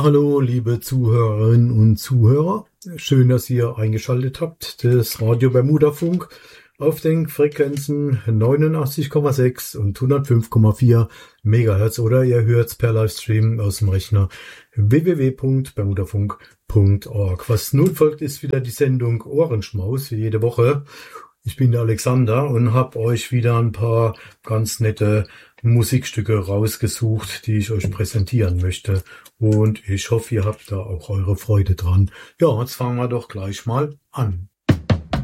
Hallo, liebe Zuhörerinnen und Zuhörer. Schön, dass ihr eingeschaltet habt. Das Radio Bermuda Funk auf den Frequenzen 89,6 und 105,4 Megahertz oder ihr hört's per Livestream aus dem Rechner www.bermudafunk.org. Was nun folgt, ist wieder die Sendung Ohrenschmaus, wie jede Woche. Ich bin der Alexander und habe euch wieder ein paar ganz nette Musikstücke rausgesucht, die ich euch präsentieren möchte. Und ich hoffe, ihr habt da auch eure Freude dran. Ja, jetzt fangen wir doch gleich mal an.